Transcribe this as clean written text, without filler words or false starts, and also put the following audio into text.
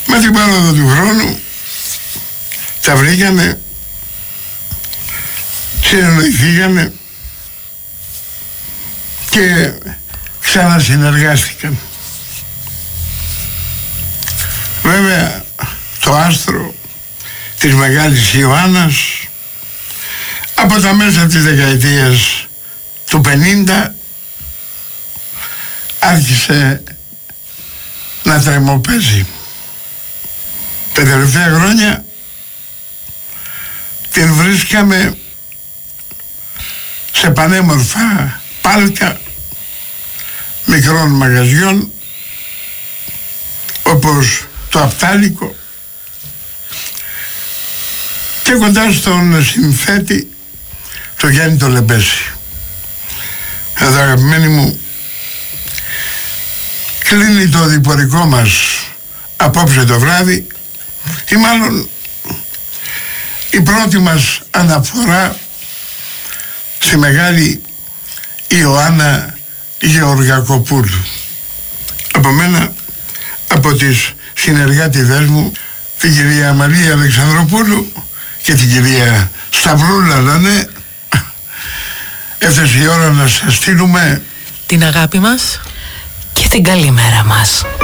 Με την πάροδο του χρόνου τα βρήκανε, συνεννοηθήκανε και ξανασυνεργάστηκαν. Βέβαια το άστρο της Μεγάλης Ιωάννας από τα μέσα της δεκαετίας του 50 άρχισε να τρεμοπαίζει. Τα τελευταία χρόνια την βρίσκαμε σε πανέμορφα πάρκα μικρών μαγαζιών όπως το Απτάλικο και κοντά στον συνθέτη το Γιάννη το Λεμπέση. Εδώ, αγαπημένοι μου, κλείνει το διπορικό μας απόψε το βράδυ, ή μάλλον η πρώτη μας αναφορά στη μεγάλη Ιωάννα Γεωργακοπούλου. Από μένα, από τις συνεργάτηδές μου, την κυρία Μαρία Αλεξανδροπούλου και την κυρία Σταυρούλα Λανέ, έφτασε η ώρα να σας στείλουμε την αγάπη μας και την καλημέρα μας.